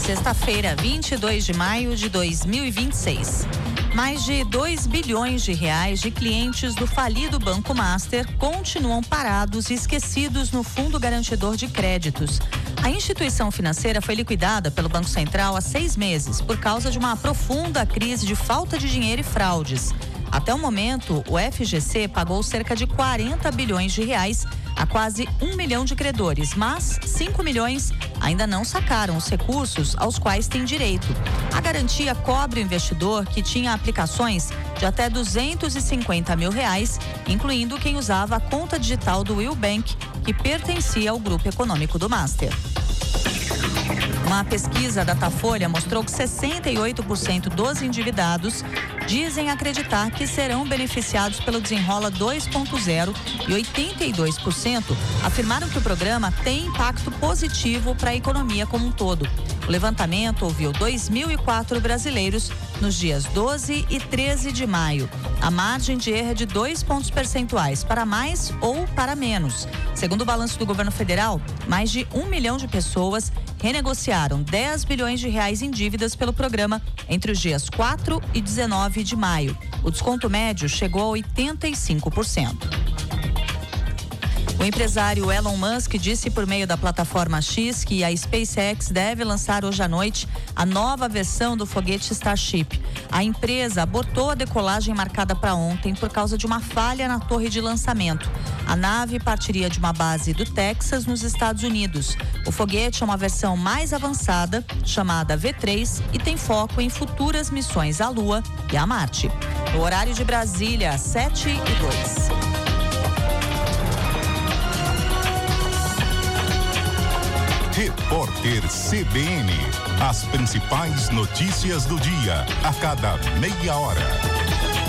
Sexta-feira, 22 de maio de 2026. Mais de 2 bilhões de reais de clientes do falido Banco Master continuam parados e esquecidos no Fundo Garantidor de Créditos. A instituição financeira foi liquidada pelo Banco Central há 6 meses por causa de uma profunda crise de falta de dinheiro e fraudes. Até o momento, o FGC pagou cerca de 40 bilhões de reais a quase 1 milhão de credores, mas 5 milhões ainda não sacaram os recursos aos quais têm direito. A garantia cobre o investidor que tinha aplicações de até 250 mil reais, incluindo quem usava a conta digital do Will Bank, que pertencia ao grupo econômico do Master. Uma pesquisa da Datafolha mostrou que 68% dos endividados dizem acreditar que serão beneficiados pelo Desenrola 2.0 e 82% afirmaram que o programa tem impacto positivo para a economia como um todo. O levantamento ouviu 2.004 brasileiros nos dias 12 e 13 de maio. A margem de erro é de 2 pontos percentuais, para mais ou para menos. Segundo o balanço do governo federal, mais de 1 milhão de pessoas renegociaram 10 bilhões de reais em dívidas pelo programa entre os dias 4 e 19 de maio. O desconto médio chegou a 85%. O empresário Elon Musk disse por meio da plataforma X que a SpaceX deve lançar hoje à noite a nova versão do foguete Starship. A empresa abortou a decolagem marcada para ontem por causa de uma falha na torre de lançamento. A nave partiria de uma base do Texas, nos Estados Unidos. O foguete é uma versão mais avançada, chamada V3, e tem foco em futuras missões à Lua e a Marte. No horário de Brasília, 7:02. Repórter CBN. As principais notícias do dia, a cada meia hora.